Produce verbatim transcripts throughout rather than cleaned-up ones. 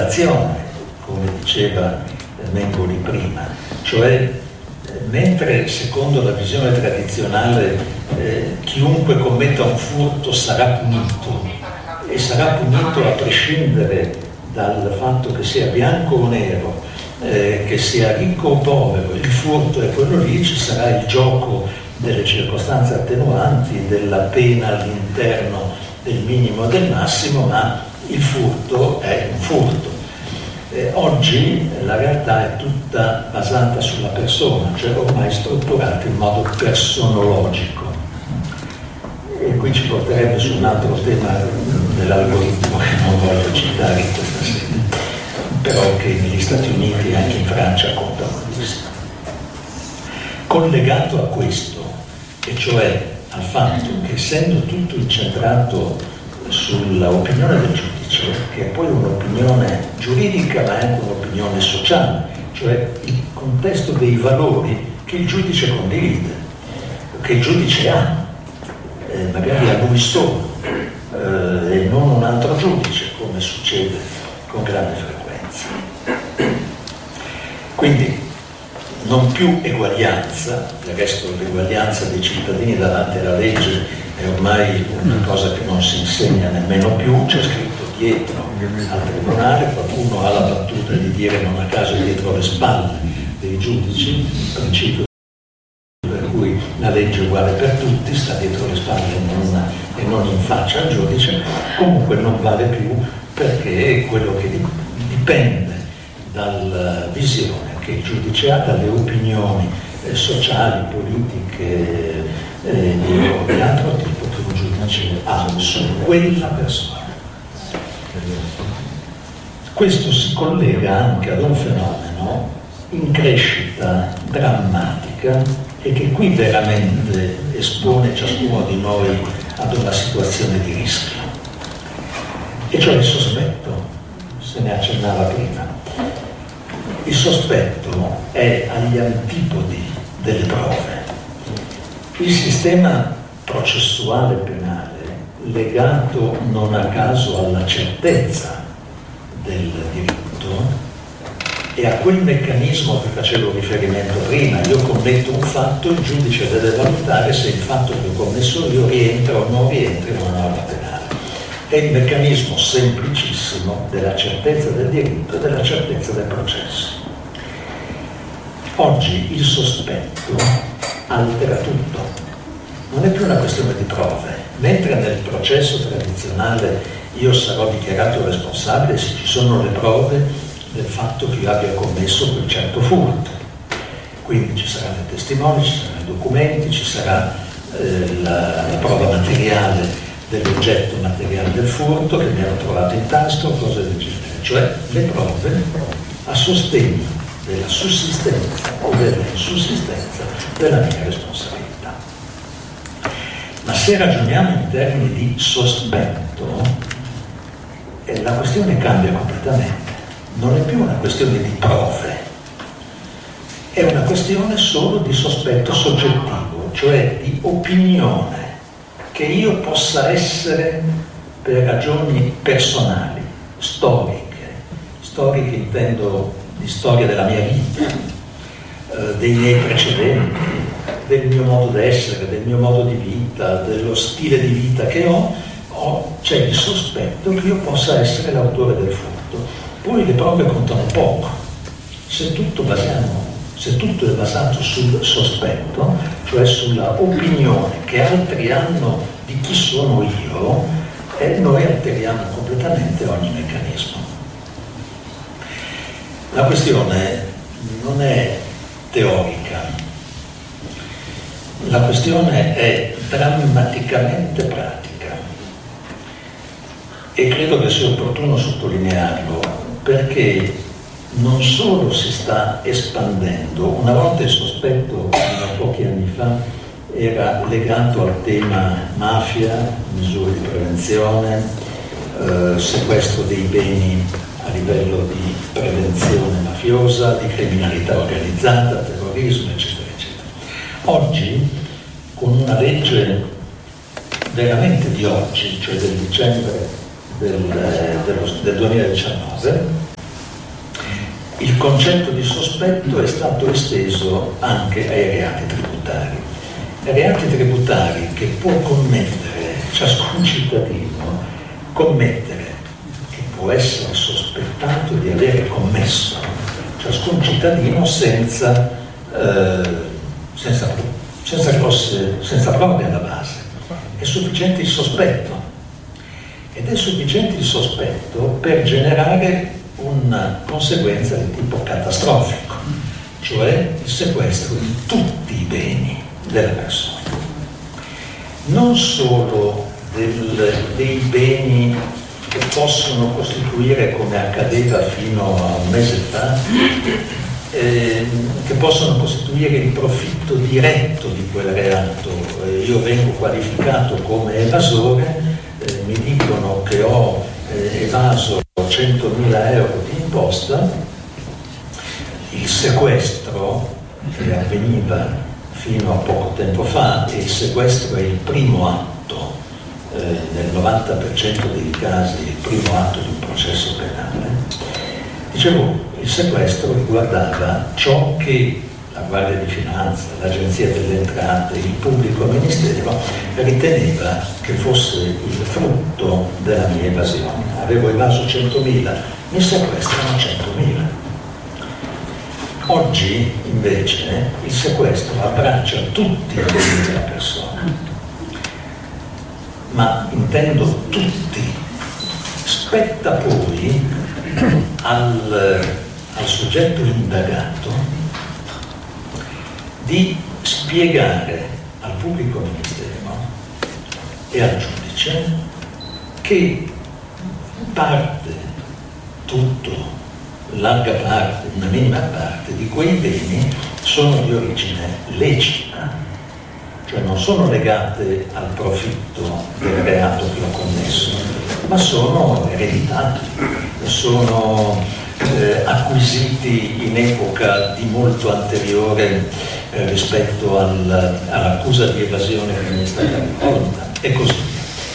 motivazione, come diceva Mengoli prima, cioè mentre secondo la visione tradizionale eh, chiunque commetta un furto sarà punito, e sarà punito a prescindere dal fatto che sia bianco o nero, eh, che sia ricco o povero, il furto è quello lì, ci sarà il gioco delle circostanze attenuanti, della pena all'interno del minimo e del massimo, ma il furto è un furto. Eh, oggi la realtà è tutta basata sulla persona, cioè ormai strutturata in modo personologico. E qui ci porterebbe su un altro tema dell'algoritmo che non voglio citare in questa sede, però che negli Stati Uniti e anche in Francia conta moltissimo. Collegato a questo, e cioè al fatto che essendo tutto incentrato sull'opinione del giudice, che è poi un'opinione giuridica ma è anche un'opinione sociale, cioè il contesto dei valori che il giudice condivide, che il giudice ha, eh, magari a lui solo, eh, e non un altro giudice, come succede con grande frequenza. Quindi non più eguaglianza, del resto l'eguaglianza dei cittadini davanti alla legge è ormai una cosa che non si insegna nemmeno più, c'è scritto dietro al tribunale, qualcuno ha la battuta di dire non a caso dietro le spalle dei giudici, il principio per cui la legge è uguale per tutti, sta dietro le spalle e non, e non in faccia al giudice, comunque non vale più perché è quello che dipende dalla visione che il giudice ha, dalle opinioni eh, sociali, politiche eh, di ogni altro tipo che un giudice ha su quella persona. Questo si collega anche ad un fenomeno in crescita drammatica e che qui veramente espone ciascuno di noi ad una situazione di rischio, e cioè il sospetto, se ne accennava prima. Il sospetto è agli antipodi delle prove. Il sistema processuale penale, legato non a caso alla certezza del diritto e a quel meccanismo che facevo riferimento prima, io commetto un fatto, il giudice deve valutare se il fatto che ho commesso io rientra o non rientra in una norma penale. È il meccanismo semplicissimo della certezza del diritto e della certezza del processo. Oggi il sospetto altera tutto, non è più una questione di prove, mentre nel processo tradizionale io sarò dichiarato responsabile se ci sono le prove del fatto che io abbia commesso quel certo furto. Quindi ci saranno i testimoni, ci saranno i documenti, ci sarà eh, la, la prova materiale dell'oggetto materiale del furto che mi ero trovato in tasca o cose del genere, cioè le prove a sostegno della sussistenza o dell'insussistenza della mia responsabilità. Ma se ragioniamo in termini di sospetto, eh, la questione cambia completamente. Non è più una questione di prove, è una questione solo di sospetto soggettivo, cioè di opinione che io possa essere per ragioni personali, storiche, storiche intendo di storia della mia vita, eh, dei miei precedenti, del mio modo d'essere, del mio modo di vita, dello stile di vita che ho, ho c'è il sospetto che io possa essere l'autore del furto. Poi le prove contano poco. Se tutto, basiamo, se tutto è basato sul sospetto, cioè sulla opinione che altri hanno di chi sono io, eh, noi alteriamo completamente ogni meccanismo. La questione non è teorica, la questione è drammaticamente pratica e credo che sia opportuno sottolinearlo, perché non solo si sta espandendo, una volta il sospetto, fino a pochi anni fa, era legato al tema mafia, misure di prevenzione, eh, sequestro dei beni a livello di prevenzione mafiosa, di criminalità organizzata, terrorismo, eccetera, eccetera. Oggi, con una legge veramente di oggi, cioè del dicembre del, dello, del duemiladiciannove, il concetto di sospetto è stato esteso anche ai reati tributari. I reati tributari che può commettere ciascun cittadino, commettere, che può essere sospettato di avere commesso ciascun cittadino senza, eh, senza, senza, grosse, senza prove alla base. È sufficiente il sospetto, ed è sufficiente il sospetto per generare una conseguenza di tipo catastrofico, cioè il sequestro di tutti i beni della persona, non solo del, dei beni che possono costituire, come accadeva fino a un mese fa, eh, che possono costituire il profitto diretto di quel reato. Eh, io vengo qualificato come evasore, eh, mi dicono che ho eh, evaso centomila euro di imposta. Il sequestro che avveniva fino a poco tempo fa, e il sequestro è il primo atto, eh, nel novanta per cento dei casi il primo atto di un processo penale. Dicevo, il sequestro riguardava ciò che la Guardia di Finanza, l'Agenzia delle Entrate, il pubblico ministero riteneva che fosse il frutto della mia evasione. Avevo evaso centomila, mi sequestrano centomila. Oggi invece il sequestro abbraccia tutti i beni della persona, ma intendo tutti. Spetta poi al, al soggetto indagato di spiegare al pubblico ministero e al giudice che parte, tutto, larga parte, una minima parte di quei beni sono di origine lecita, cioè non sono legate al profitto del reato che ho commesso, ma sono ereditati, sono eh, acquisiti in epoca di molto anteriore eh, rispetto al, all'accusa di evasione che mi è stata rivolta, e così via.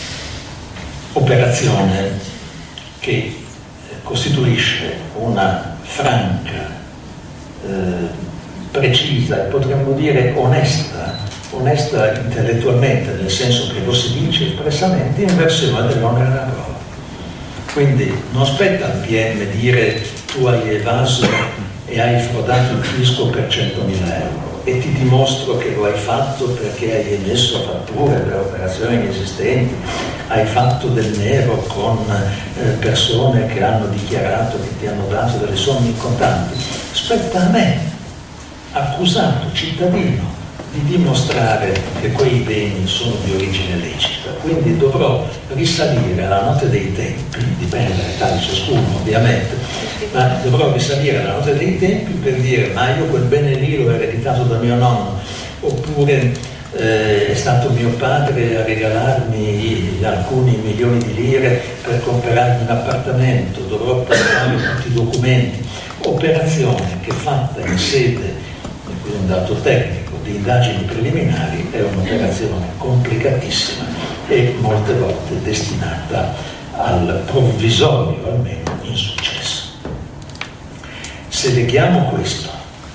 Operazione che costituisce una franca, eh, precisa e potremmo dire onesta, onesta intellettualmente, nel senso che lo si dice espressamente, inversione dell'onere della prova. Quindi non spetta al P M dire tu hai evaso e hai frodato il fisco per centomila euro e ti dimostro che lo hai fatto perché hai emesso fatture per operazioni inesistenti, hai fatto del nero con eh, persone che hanno dichiarato che ti hanno dato delle somme in contanti. Spetta a me, accusato, cittadino, di dimostrare che quei beni sono di origine lecita. Quindi dovrò risalire alla notte dei tempi, dipende dall'età di ciascuno ovviamente, ma dovrò risalire alla notte dei tempi per dire ma io quel bene lì l'ho ereditato da mio nonno, oppure eh, è stato mio padre a regalarmi alcuni milioni di lire per comprarmi un appartamento, dovrò portare tutti i documenti. Operazione che fatta in sede, e qui è un dato tecnico, di indagini preliminari, è un'operazione complicatissima e molte volte destinata al provvisorio, almeno, insuccesso. Se leghiamo questo,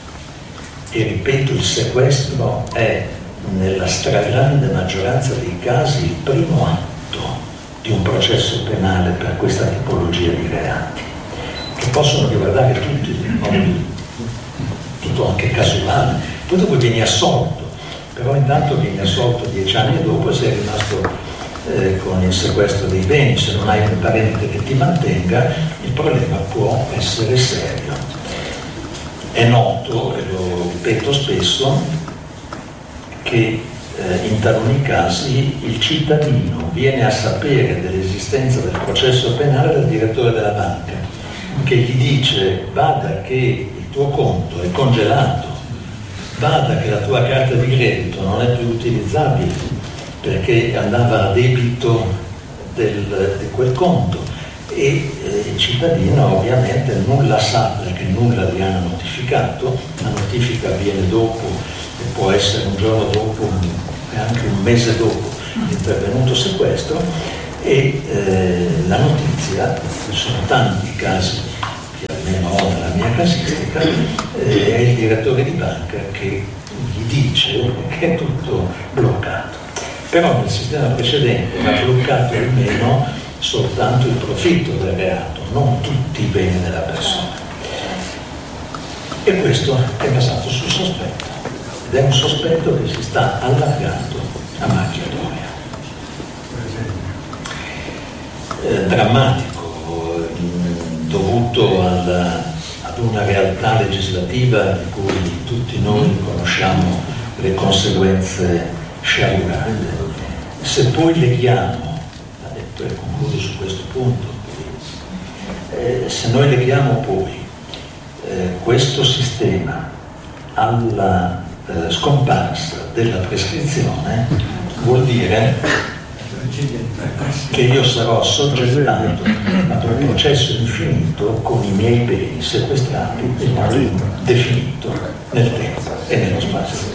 e ripeto, il sequestro è nella stragrande maggioranza dei casi il primo atto di un processo penale per questa tipologia di reati, che possono riguardare tutti, in modo tutto anche casuale. Poi dopo vieni assolto, però intanto vieni assolto dieci anni dopo e sei rimasto eh, con il sequestro dei beni. Se non hai un parente che ti mantenga, il problema può essere serio. È noto, e lo ripeto spesso, che eh, in taluni casi il cittadino viene a sapere dell'esistenza del processo penale dal direttore della banca, che gli dice: bada che il tuo conto è congelato, bada che la tua carta di credito non è più utilizzabile perché andava a debito del, di quel conto, e eh, il cittadino ovviamente nulla sa perché nulla gli hanno notificato. La notifica avviene dopo, e può essere un giorno dopo e anche un mese dopo l'intervenuto sequestro, e eh, la notizia, ci sono tanti casi che almeno ho nella mia casistica, eh, è il direttore di banca che gli dice che è tutto bloccato. Però nel sistema precedente era bloccato almeno soltanto il profitto del reato, non tutti i beni della persona. E questo è basato sul sospetto, ed è un sospetto che si sta allargando a macchia d'olio. Eh, drammatico, dovuto alla, ad una realtà legislativa di cui tutti noi conosciamo le conseguenze sciagurate. Se poi leghiamo, e poi concludo su questo punto, eh, se noi leghiamo poi eh, questo sistema alla eh, scomparsa della prescrizione, vuol dire che io sarò assoggettato ad un processo infinito con i miei beni sequestrati in modo definito nel tempo e nello spazio.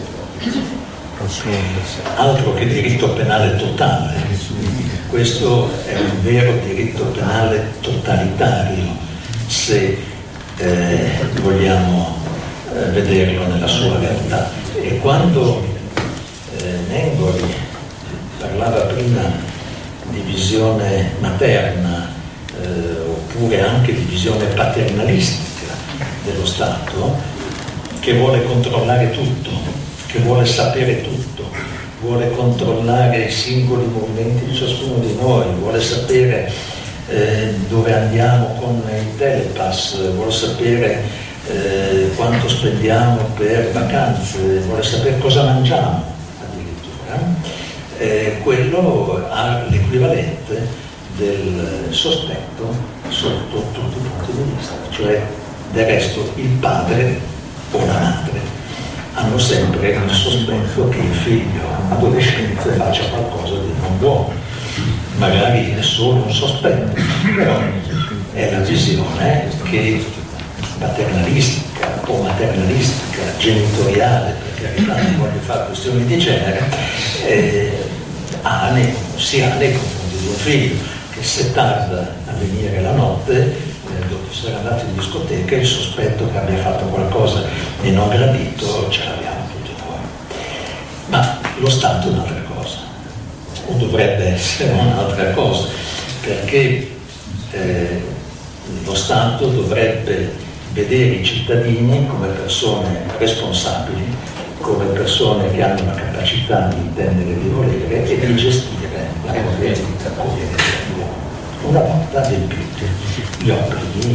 Altro che diritto penale totale, questo è un vero diritto penale totalitario, se eh, vogliamo eh, vederlo nella sua realtà. E quando eh, Nengoli parlava prima di visione materna eh, oppure anche di visione paternalistica dello Stato, che vuole controllare tutto, che vuole sapere tutto, vuole controllare i singoli movimenti di ciascuno di noi, vuole sapere eh, dove andiamo con i telepass, vuole sapere eh, quanto spendiamo per vacanze, vuole sapere cosa mangiamo addirittura. Eh, quello ha l'equivalente del sospetto sotto tutti i punti di vista, cioè del resto il padre o la madre hanno sempre il sospetto che il figlio adolescente faccia qualcosa di non buono, magari è solo un sospetto, però è la visione che paternalistica o maternalistica, genitoriale, perché in realtà non voglio fare questioni di genere, eh, ha nei, si ha nei confronti di un figlio che se tarda a venire la notte, eh, dopo essere andato in discoteca, il sospetto che abbia fatto qualcosa di non gradito ce l'abbiamo tutti noi. Ma lo Stato è un'altra cosa, o dovrebbe essere un'altra cosa, perché eh, lo Stato dovrebbe vedere i cittadini come persone responsabili, come persone che hanno la capacità di intendere e di volere e di gestire la propria vita una volta adempiuti gli obblighi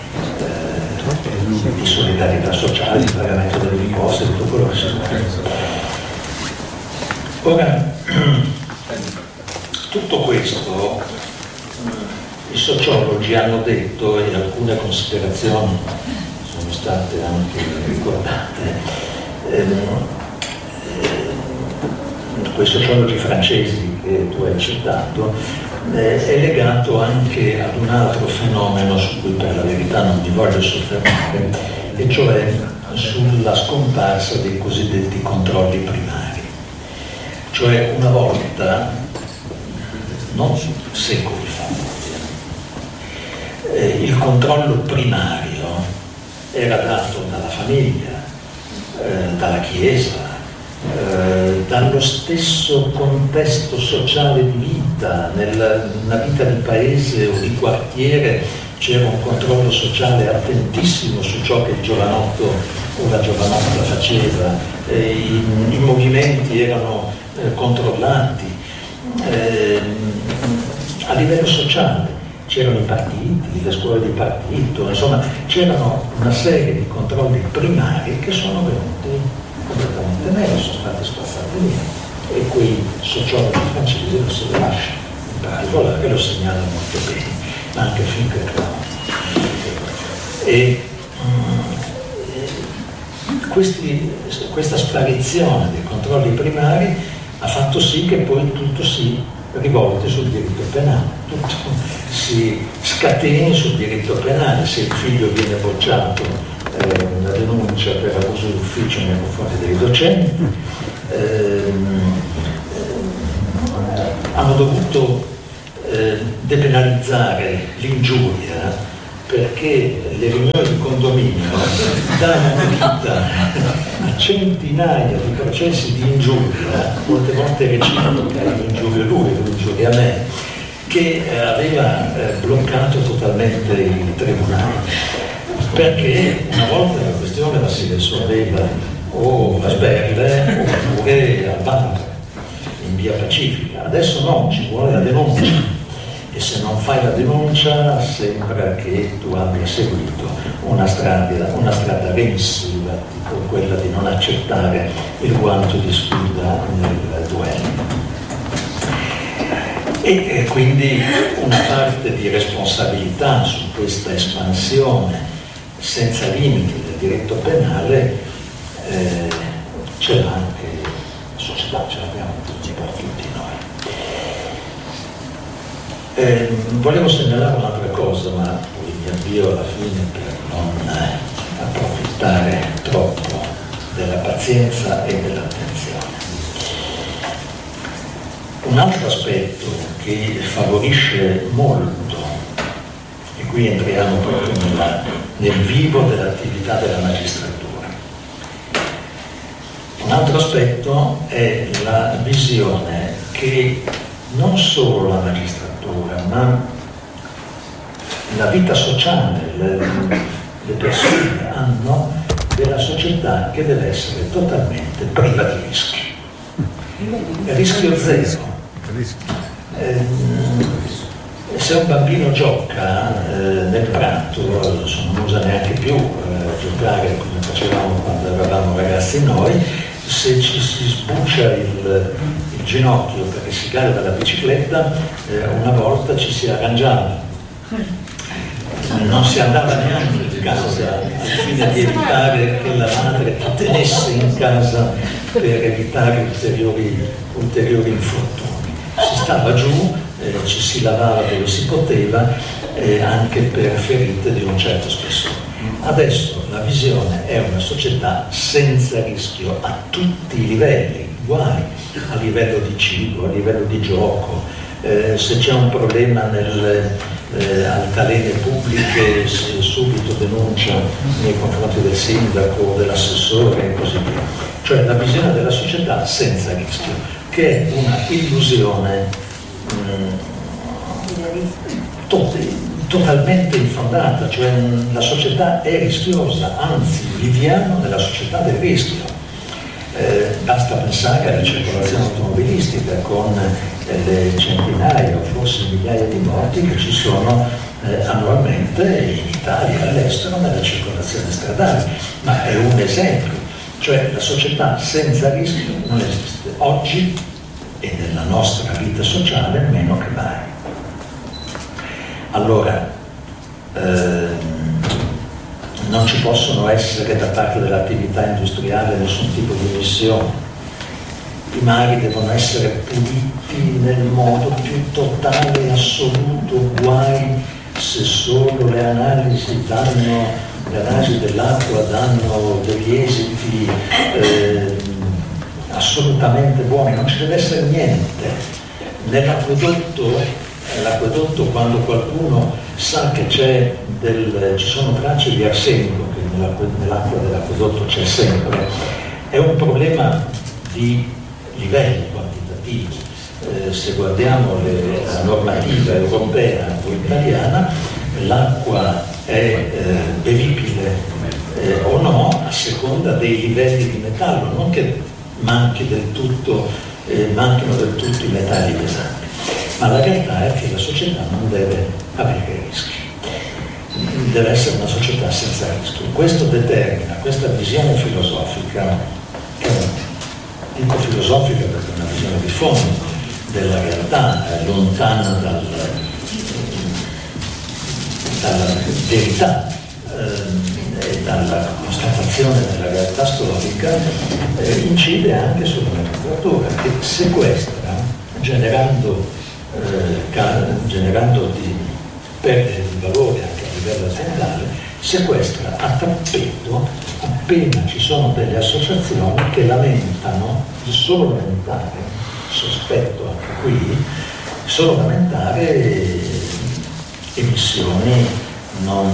eh, di solidarietà sociale, di pagamento delle imposte, tutto quello che si può. Ora, tutto questo i sociologi hanno detto, e alcune considerazioni sono state anche ricordate, ehm, eh, quei sociologi francesi che tu hai citato, eh, è legato anche ad un altro fenomeno su cui per la verità non mi voglio soffermare, e cioè sulla scomparsa dei cosiddetti controlli primari. Cioè una volta, non secoli fa, Eh, il controllo primario era dato dalla famiglia, eh, dalla Chiesa, eh, dallo stesso contesto sociale di vita. Nella, nella vita di paese o di quartiere c'era un controllo sociale attentissimo su ciò che il giovanotto o la giovanotta faceva, eh, i, i movimenti erano eh, controllati eh, a livello sociale. C'erano i partiti, le scuole di partito, insomma c'erano una serie di controlli primari che sono venuti completamente meno, sono stati spazzati via, e quei sociologi francesi lo se lo lasciano, in particolare lo segnalano molto bene, ma anche finché e um, questi, questa sparizione dei controlli primari ha fatto sì che poi tutto si rivolte sul diritto penale, tutto si scateni sul diritto penale. Se il figlio viene bocciato, eh, una denuncia per abuso d'ufficio nei confronti dei docenti, ehm, hanno dovuto eh, depenalizzare l'ingiuria perché le riunioni di condominio danno vita a centinaia di processi di ingiuria, molte volte reciproca, io ingiurio lui, lui ingiuria me, che eh, aveva eh, bloccato totalmente i tribunali, perché una volta la questione la si risolveva o a sberle oppure al bar, in via pacifica. Adesso no, ci vuole la denuncia. E se non fai la denuncia sembra che tu abbia seguito una strada, una strada remissiva, tipo quella di non accettare il guanto di sfida nel duello. E, e quindi una parte di responsabilità su questa espansione senza limiti del diritto penale eh, ce l'ha anche la società, ce l'abbiamo tutti, per tutti noi. Eh, volevo segnalare un'altra cosa, ma poi mi avvio alla fine per non eh, approfittare troppo della pazienza e dell'attenzione. Un altro aspetto che favorisce molto, e qui entriamo proprio nella, nel vivo dell'attività della magistratura, un altro aspetto è la visione che non solo la magistratura, ma la vita sociale, le, le persone hanno della società che deve essere totalmente priva di rischi. Rischio zero. Eh, se un bambino gioca eh, nel prato, adesso non usa neanche più eh, giocare come facevamo quando eravamo ragazzi noi, se ci si sbuccia il, il ginocchio perché si cade dalla bicicletta, eh, una volta ci si arrangiava, non si andava neanche in casa al fine di evitare che la madre tenesse in casa per evitare ulteriori, ulteriori infortuni. Si stava giù, eh, ci si lavava dove si poteva, eh, anche per ferite di un certo spessore. Adesso la visione è una società senza rischio a tutti i livelli, uguali, a livello di cibo, a livello di gioco, eh, se c'è un problema nelle eh, altalene pubbliche si subito denuncia nei confronti del sindaco, dell'assessore e così via. Cioè la visione della società senza rischio, che è una illusione mh, to- totalmente infondata, cioè la società è rischiosa, anzi viviamo nella società del rischio. Eh, basta pensare alla circolazione automobilistica con eh, le centinaia o forse migliaia di morti che ci sono eh, annualmente in Italia e all'estero nella circolazione stradale, ma è un esempio, cioè la società senza rischio non esiste oggi e nella nostra vita sociale meno che mai. Allora, ehm, non ci possono essere da parte dell'attività industriale nessun tipo di emissione. I mari devono essere puliti nel modo più totale e assoluto, guai se solo le analisi danno, le analisi dell'acqua danno degli esiti eh, assolutamente buoni, non ci deve essere niente. Nell'acquedotto L'acquedotto, quando qualcuno sa che c'è del, ci sono tracce di arsenico, che nell'acqua dell'acquedotto c'è sempre, è un problema di livelli quantitativi. Eh, se guardiamo le, la normativa europea o italiana, l'acqua è eh, bevibile eh, o no a seconda dei livelli di metallo, non che manchi del tutto, eh, manchino del tutto i metalli pesanti. Ma la realtà è che la società non deve avere rischi, deve essere una società senza rischio. Questo determina, questa visione filosofica, che dico filosofica perché è una visione di fondo della realtà, è lontana dal, dalla verità eh, e dalla constatazione della realtà storica, eh, incide anche sulla magistratura, che sequestra, generando Eh, generando di perdere di valore anche a livello aziendale, sequestra a tappeto appena ci sono delle associazioni che lamentano, solo lamentare, sospetto anche qui, solo lamentare emissioni non,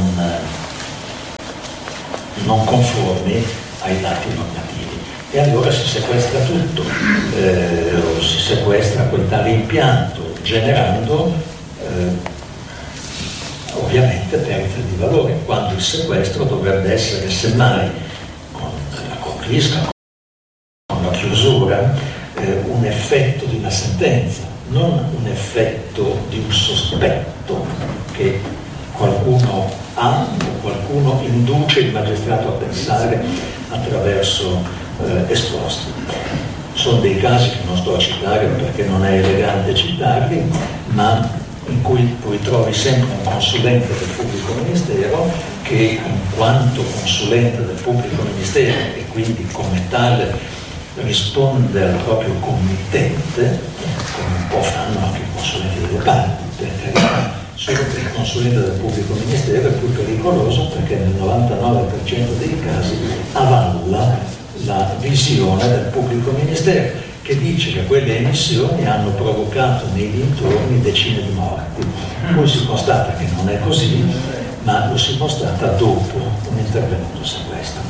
non conformi ai dati normativi. E allora si sequestra tutto, eh, o si sequestra quel tale impianto, generando eh, ovviamente perdita di valore, quando il sequestro dovrebbe essere semmai con la confisca, con la chiusura, eh, un effetto di una sentenza, non un effetto di un sospetto che qualcuno ha o qualcuno induce il magistrato a pensare attraverso eh, esposti. Sono dei casi che non sto a citare perché non è elegante citarli, ma in cui poi trovi sempre un consulente del pubblico ministero che, in quanto consulente del pubblico ministero e quindi come tale risponde al proprio committente, come un po' fanno anche i consulenti delle parti, per carità, solo che il consulente del pubblico ministero è più pericoloso perché nel novantanove per cento dei casi avalla la visione del pubblico ministero, che dice che quelle emissioni hanno provocato nei dintorni decine di morti. Poi si constata che non è così, ma lo si constata dopo un intervenuto sequestro.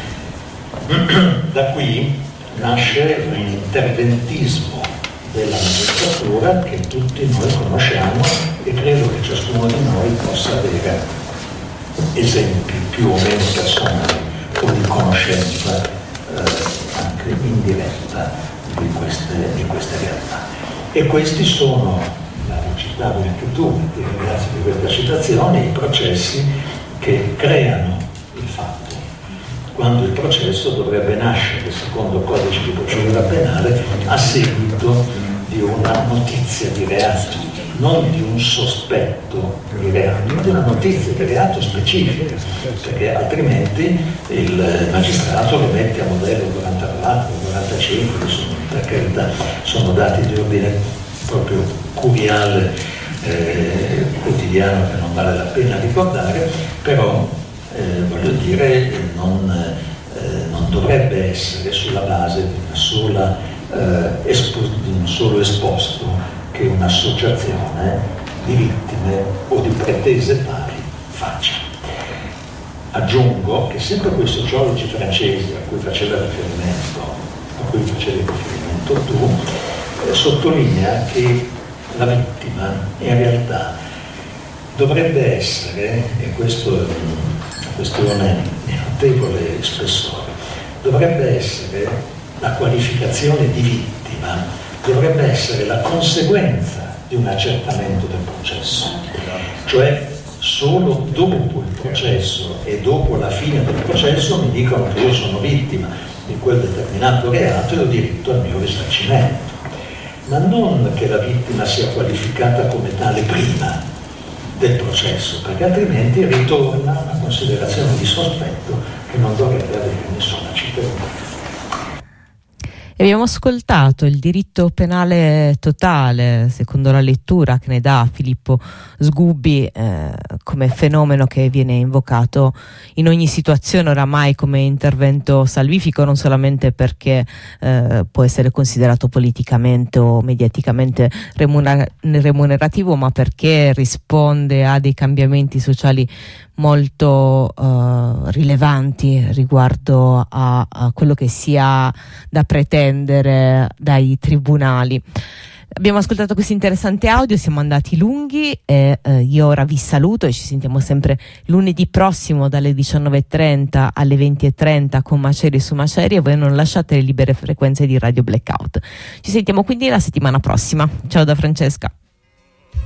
Da qui nasce un interventismo della magistratura che tutti noi conosciamo e credo che ciascuno di noi possa avere esempi più o meno personali o di conoscenza eh, anche indiretta Di queste, di queste realtà. E questi sono, la citavi anche tu, ti ringrazio di questa citazione, i processi che creano il fatto, quando il processo dovrebbe nascere, secondo il codice di procedura penale, a seguito di una notizia di reato, non di un sospetto di reato, ma di una notizia di reato specifica, perché altrimenti il magistrato lo mette a modello quarantaquattro, quarantacinque, insomma, per carità, sono dati di ordine proprio curiale, eh, quotidiano, che non vale la pena ricordare, però eh, voglio dire non, eh, non dovrebbe essere sulla base di, una sola, eh, espo, di un solo esposto che un'associazione di vittime o di pretese tali faccia. Aggiungo che sempre quei sociologi francesi a cui faceva riferimento, a cui facevi riferimento tu, eh, sottolinea che la vittima in realtà dovrebbe essere, e questo è una questione di notevole spessore, dovrebbe essere la qualificazione di vittima, dovrebbe essere la conseguenza di un accertamento del processo, cioè solo dopo il processo e dopo la fine del processo mi dicono che io sono vittima di quel determinato reato e ho diritto al mio risarcimento, ma non che la vittima sia qualificata come tale prima del processo, perché altrimenti ritorna una considerazione di sospetto che non dovrebbe avere nessuna cittadinanza. Abbiamo ascoltato il diritto penale totale, secondo la lettura che ne dà Filippo Sgubbi, eh, come fenomeno che viene invocato in ogni situazione oramai come intervento salvifico, non solamente perché eh, può essere considerato politicamente o mediaticamente remuner- remunerativo, ma perché risponde a dei cambiamenti sociali molto uh, rilevanti riguardo a, a quello che si ha da pretendere dai tribunali. Abbiamo ascoltato questo interessante audio, siamo andati lunghi e eh, io ora vi saluto e ci sentiamo sempre lunedì prossimo dalle diciannove e trenta alle venti e trenta con Macerie su Macerie, e voi non lasciate le libere frequenze di Radio Blackout. Ci sentiamo quindi la settimana prossima. Ciao da Francesca.